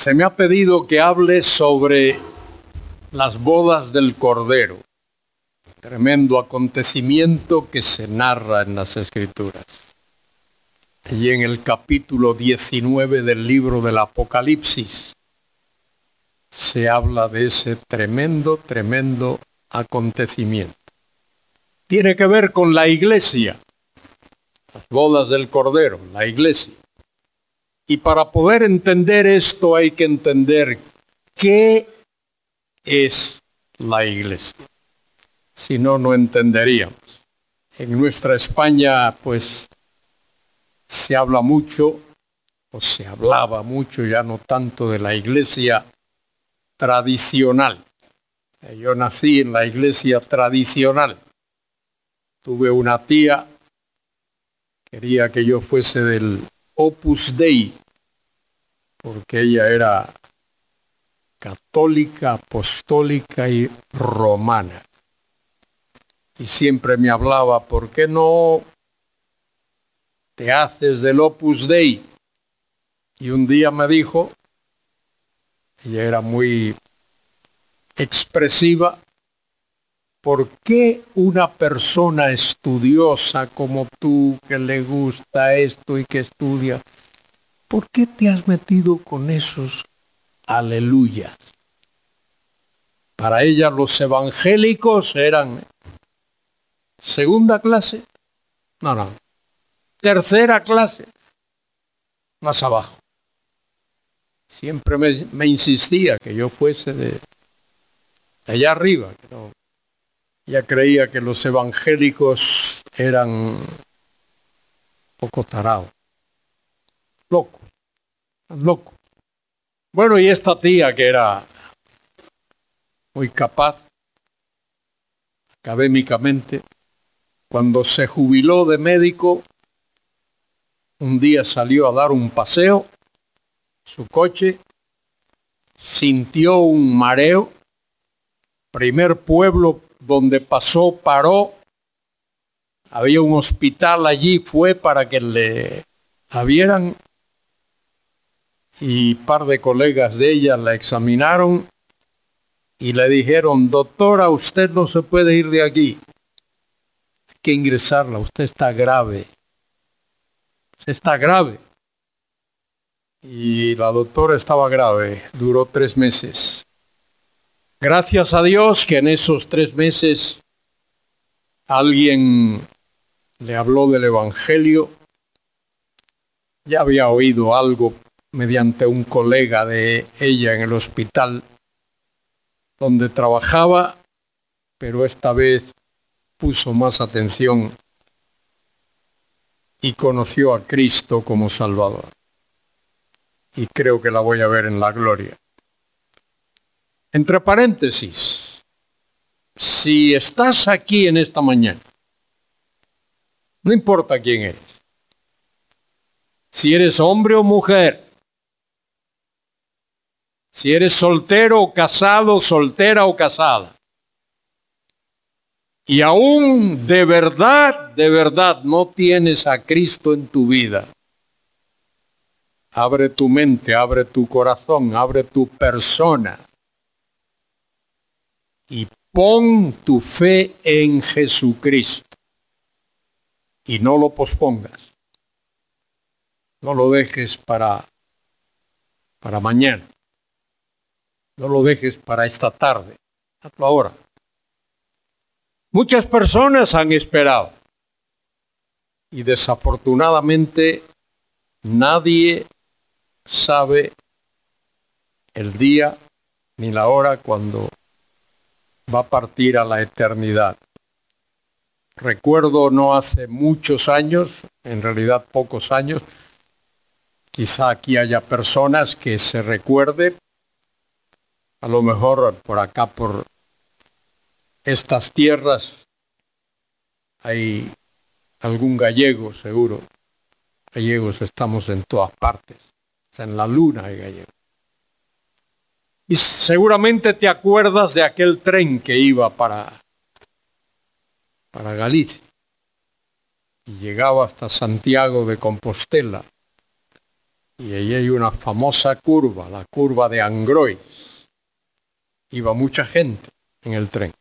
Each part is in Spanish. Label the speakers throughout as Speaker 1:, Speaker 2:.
Speaker 1: Se me ha pedido que hable sobre las bodas del Cordero, tremendo acontecimiento que se narra en las Escrituras. Y en el capítulo 19 del libro del Apocalipsis se habla de ese tremendo acontecimiento. Tiene que ver con la iglesia, las bodas del Cordero, la iglesia. Y para poder entender esto hay que entender qué es la iglesia. Si no, no entenderíamos. En nuestra España, pues, se habla mucho, o se hablaba mucho, ya no tanto, de la iglesia tradicional. Yo nací en la iglesia tradicional. Tuve una tía, quería que yo fuese del Opus Dei, porque ella era católica, apostólica y romana. Y siempre me hablaba, ¿por qué no te haces del Opus Dei? Y un día me dijo, ella era muy expresiva, ¿por qué una persona estudiosa como tú, que le gusta esto y que estudia, ¿por qué te has metido con esos aleluyas? Para ella los evangélicos eran segunda clase, no, tercera clase, más abajo. Siempre me insistía que yo fuese de allá arriba, que no. Ella creía que los evangélicos eran poco tarados, locos. Bueno, y esta tía que era muy capaz académicamente, cuando se jubiló de médico, un día salió a dar un paseo, su coche, sintió un mareo, primer pueblo donde pasó, paró, había un hospital allí, fue para que le la vieran, y un par de colegas de ella la examinaron y le dijeron, doctora, usted no se puede ir de aquí, hay que ingresarla, usted está grave. Y la doctora estaba grave, duró 3 meses. Gracias a Dios que en esos 3 meses alguien le habló del Evangelio. Ya había oído algo mediante un colega de ella en el hospital donde trabajaba, pero esta vez puso más atención y conoció a Cristo como Salvador. Y creo que la voy a ver en la gloria. Entre paréntesis, si estás aquí en esta mañana, no importa quién eres, si eres hombre o mujer, si eres soltero o casado, soltera o casada, y aún de verdad no tienes a Cristo en tu vida, abre tu mente, abre tu corazón, abre tu persona y pon tu fe en Jesucristo y no lo pospongas. No lo dejes para mañana. No lo dejes para esta tarde. Hazlo ahora. Muchas personas han esperado y desafortunadamente nadie sabe el día ni la hora cuando va a partir a la eternidad. Recuerdo no hace muchos años, en realidad pocos años, quizá aquí haya personas que se recuerde, a lo mejor por acá, por estas tierras, hay algún gallego, seguro. Gallegos estamos en todas partes, en la luna hay gallegos. Y seguramente te acuerdas de aquel tren que iba para Galicia y llegaba hasta Santiago de Compostela. Y ahí hay una famosa curva, la curva de Angrois. Iba mucha gente en el tren.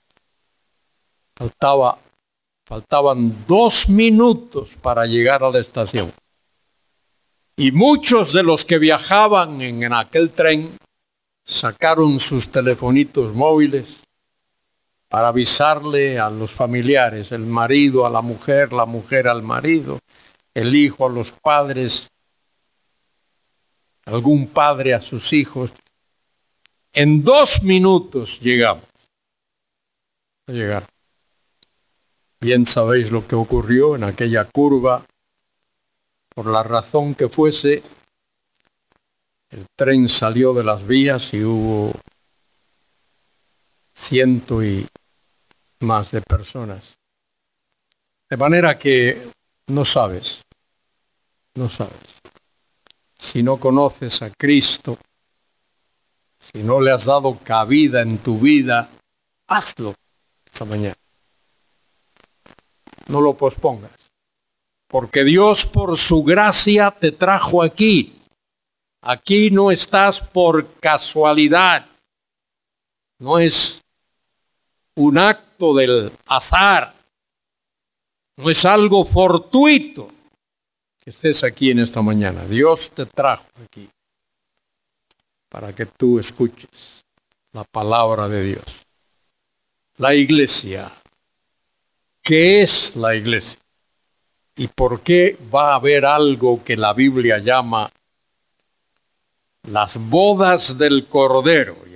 Speaker 1: Faltaban 2 minutos para llegar a la estación. Y muchos de los que viajaban en aquel tren sacaron sus telefonitos móviles para avisarle a los familiares, el marido a la mujer al marido, el hijo a los padres, algún padre a sus hijos. En 2 minutos llegamos. Llegaron. Bien sabéis lo que ocurrió en aquella curva. Por la razón que fuese, el tren salió de las vías y hubo 100 y más de personas. De manera que no sabes. Si no conoces a Cristo, si no le has dado cabida en tu vida, hazlo esta mañana. No lo pospongas. Porque Dios por su gracia te trajo aquí. Aquí no estás por casualidad. No es un acto del azar. No es algo fortuito que estés aquí en esta mañana. Dios te trajo aquí para que tú escuches la palabra de Dios. La iglesia. ¿Qué es la iglesia? ¿Y por qué va a haber algo que la Biblia llama las bodas del Cordero?